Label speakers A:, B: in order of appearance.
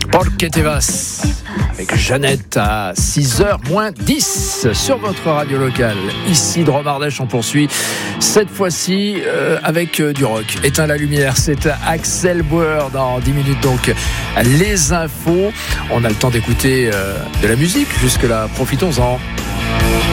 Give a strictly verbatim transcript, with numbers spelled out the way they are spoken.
A: Porque te vas avec Jeannette à six heures moins dix sur votre radio locale. Ici de Romardèche, on poursuit cette fois-ci euh, avec euh, du rock. Éteins la lumière, c'est Axel Bauer dans dix minutes, donc les infos. On a le temps d'écouter euh, de la musique jusque-là, profitons-en.